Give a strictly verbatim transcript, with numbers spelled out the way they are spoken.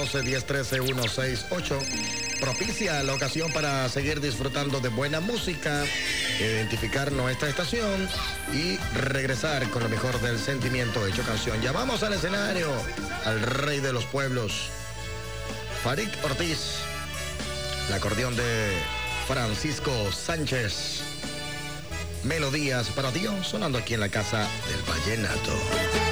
doce, diez, trece, ciento sesenta y ocho. Propicia la ocasión para seguir disfrutando de buena música, identificar nuestra estación y regresar con lo mejor del sentimiento hecho canción. Llamamos al escenario al rey de los pueblos, Farik Ortiz, el acordeón de Francisco Sánchez. Melodías para Dios sonando aquí en la Casa del Vallenato.